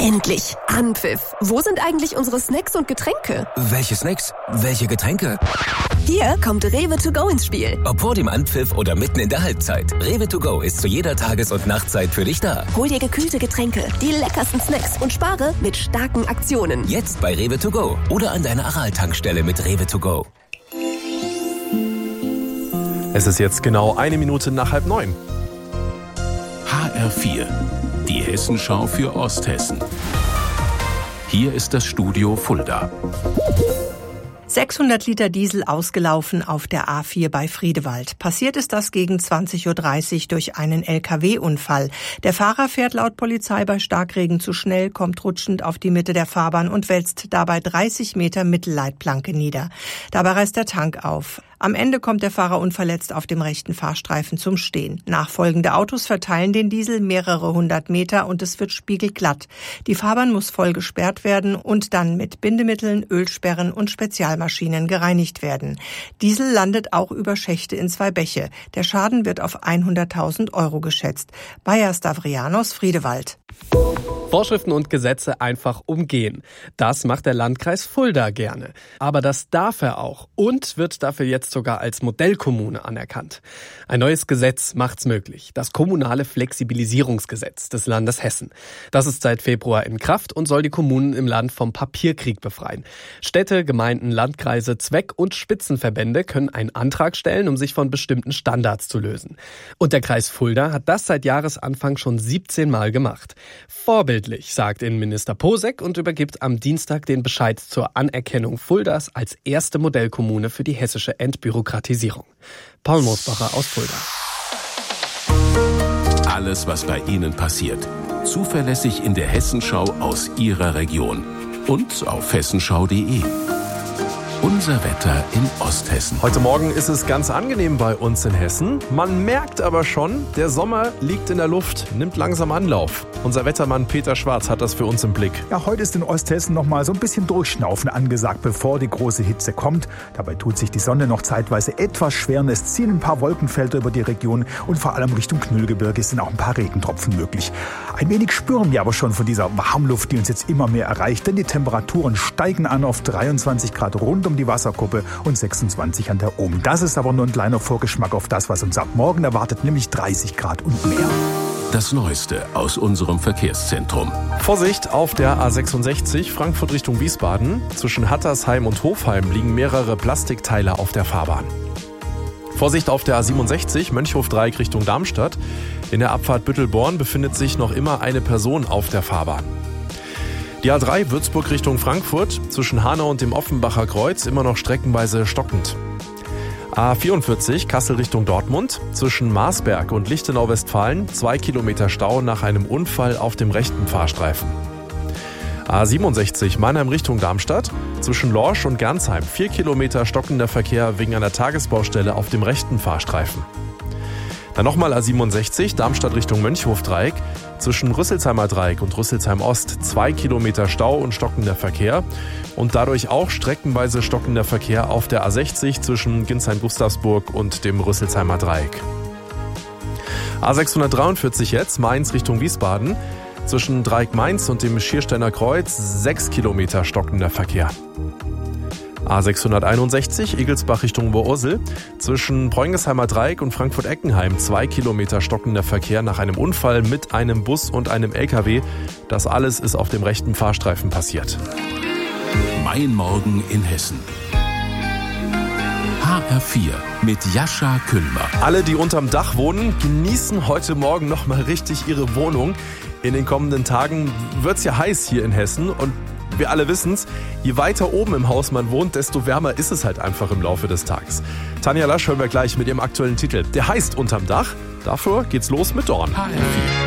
Endlich! Anpfiff! Wo sind eigentlich unsere Snacks und Getränke? Welche Snacks? Welche Getränke? Hier kommt Rewe to go ins Spiel. Ob vor dem Anpfiff oder mitten in der Halbzeit. Rewe to go ist zu jeder Tages- und Nachtzeit für dich da. Hol dir gekühlte Getränke, die leckersten Snacks und spare mit starken Aktionen. Jetzt bei Rewe to go oder an deiner Aral-Tankstelle mit Rewe to go. Es ist jetzt genau 1 Minute nach 8:30. HR4, die Hessenschau für Osthessen. Hier ist das Studio Fulda. 600 Liter Diesel ausgelaufen auf der A4 bei Friedewald. Passiert ist das gegen 20.30 Uhr durch einen LKW-Unfall. Der Fahrer fährt laut Polizei bei Starkregen zu schnell, kommt rutschend auf die Mitte der Fahrbahn und wälzt dabei 30 Meter Mittelleitplanke nieder. Dabei reißt der Tank auf. Am Ende kommt der Fahrer unverletzt auf dem rechten Fahrstreifen zum Stehen. Nachfolgende Autos verteilen den Diesel mehrere 100 Meter und es wird spiegelglatt. Die Fahrbahn muss voll gesperrt werden und dann mit Bindemitteln, Ölsperren und Spezialmaschinen gereinigt werden. Diesel landet auch über Schächte in 2 Bäche. Der Schaden wird auf 100.000 € geschätzt. Bayer Stavrianos, Friedewald. Vorschriften und Gesetze einfach umgehen. Das macht der Landkreis Fulda gerne. Aber das darf er auch und wird dafür jetzt sogar als Modellkommune anerkannt. Ein neues Gesetz macht's möglich. Das kommunale Flexibilisierungsgesetz des Landes Hessen. Das ist seit Februar in Kraft und soll die Kommunen im Land vom Papierkrieg befreien. Städte, Gemeinden, Landkreise, Zweck- und Spitzenverbände können einen Antrag stellen, um sich von bestimmten Standards zu lösen. Und der Kreis Fulda hat das seit Jahresanfang schon 17 Mal gemacht. Vorbildlich, sagt Innenminister Posek und übergibt am Dienstag den Bescheid zur Anerkennung Fuldas als erste Modellkommune für die hessische Entbürokratisierung. Paul Mosbacher aus Fulda. Alles, was bei Ihnen passiert. Zuverlässig in der Hessenschau aus Ihrer Region. Und auf hessenschau.de. Unser Wetter in Osthessen. Heute Morgen ist es ganz angenehm bei uns in Hessen. Man merkt aber schon, der Sommer liegt in der Luft, nimmt langsam Anlauf. Unser Wettermann Peter Schwarz hat das für uns im Blick. Ja, heute ist in Osthessen noch mal so ein bisschen Durchschnaufen angesagt, bevor die große Hitze kommt. Dabei tut sich die Sonne noch zeitweise etwas schwer. Es ziehen ein paar Wolkenfelder über die Region und vor allem Richtung Knüllgebirge sind auch ein paar Regentropfen möglich. Ein wenig spüren wir aber schon von dieser Warmluft, die uns jetzt immer mehr erreicht, denn die Temperaturen steigen an auf 23 Grad rund um die Wasserkuppe und 26 an der Ohm. Das ist aber nur ein kleiner Vorgeschmack auf das, was uns ab morgen erwartet, nämlich 30 Grad und mehr. Das Neueste aus unserem Verkehrszentrum. Vorsicht auf der A66 Frankfurt Richtung Wiesbaden. Zwischen Hattersheim und Hofheim liegen mehrere Plastikteile auf der Fahrbahn. Vorsicht auf der A67 Mönchhof-Dreieck Richtung Darmstadt. In der Abfahrt Büttelborn befindet sich noch immer eine Person auf der Fahrbahn. Die A3 Würzburg Richtung Frankfurt, zwischen Hanau und dem Offenbacher Kreuz immer noch streckenweise stockend. A44 Kassel Richtung Dortmund, zwischen Marsberg und Lichtenau-Westfalen 2 Kilometer Stau nach einem Unfall auf dem rechten Fahrstreifen. A67 Mannheim Richtung Darmstadt, zwischen Lorsch und Gernsheim 4 Kilometer stockender Verkehr wegen einer Tagesbaustelle auf dem rechten Fahrstreifen. Dann nochmal A67 Darmstadt Richtung Mönchhof-Dreieck, zwischen Rüsselsheimer Dreieck und Rüsselsheim Ost 2 Kilometer Stau und stockender Verkehr und dadurch auch streckenweise stockender Verkehr auf der A60 zwischen Ginsheim-Gustavsburg und dem Rüsselsheimer Dreieck. A643 jetzt Mainz Richtung Wiesbaden, zwischen Dreieck Mainz und dem Schiersteiner Kreuz 6 Kilometer stockender Verkehr. A661 Egelsbach Richtung Vohrursel, zwischen Preungesheimer Dreieck und Frankfurt-Eckenheim 2 Kilometer stockender Verkehr nach einem Unfall mit einem Bus und einem LKW. Das alles ist auf dem rechten Fahrstreifen passiert. Mein Morgen in Hessen. HR4 mit Jascha Kühlmer. Alle, die unterm Dach wohnen, genießen heute Morgen noch mal richtig ihre Wohnung. In den kommenden Tagen wird's ja heiß hier in Hessen und wir alle wissen's, je weiter oben im Haus man wohnt, desto wärmer ist es halt einfach im Laufe des Tages. Tanja Lasch hören wir gleich mit ihrem aktuellen Titel. Der heißt Unterm Dach. Dafür geht's los mit Dorn. HR4.